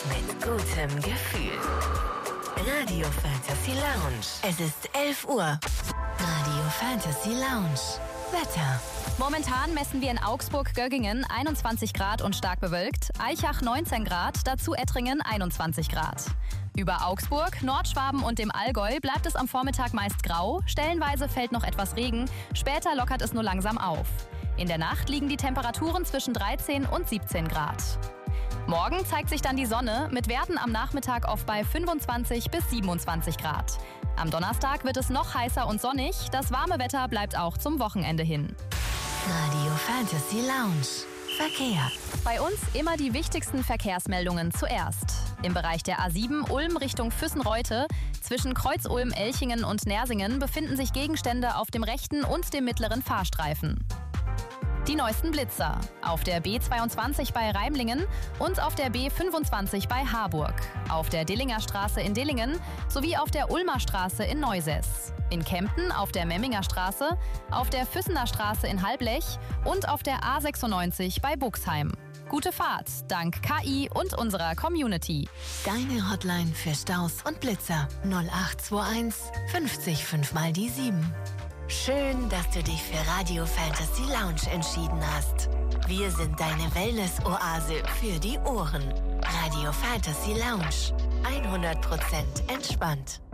mit gutem Gefühl. Radio Fantasy Lounge. Es ist 11 Uhr. Radio Fantasy Lounge. Wetter. Momentan messen wir in Augsburg-Göggingen 21 Grad und stark bewölkt, Aichach 19 Grad, dazu Ettringen 21 Grad. Über Augsburg, Nordschwaben und dem Allgäu bleibt es am Vormittag meist grau, stellenweise fällt noch etwas Regen, später lockert es nur langsam auf. In der Nacht liegen die Temperaturen zwischen 13 und 17 Grad. Morgen zeigt sich dann die Sonne mit Werten am Nachmittag oft bei 25 bis 27 Grad. Am Donnerstag wird es noch heißer und sonnig, das warme Wetter bleibt auch zum Wochenende hin. Radio Fantasy Lounge. Verkehr. Bei uns immer die wichtigsten Verkehrsmeldungen zuerst. Im Bereich der A7 Ulm Richtung Füssen-Reute zwischen Kreuz-Ulm-Elchingen und Nersingen befinden sich Gegenstände auf dem rechten und dem mittleren Fahrstreifen. Die neuesten Blitzer auf der B22 bei Reimlingen und auf der B25 bei Harburg, auf der Dillinger Straße in Dillingen sowie auf der Ulmer Straße in Neusäß, in Kempten auf der Memminger Straße, auf der Füssener Straße in Halblech und auf der A96 bei Buxheim. Gute Fahrt, dank KI und unserer Community. Deine Hotline für Staus und Blitzer 0821 50 5 mal die 7. Schön, dass du dich für Radio Fantasy Lounge entschieden hast. Wir sind deine Wellness-Oase für die Ohren. Radio Fantasy Lounge. 100% entspannt.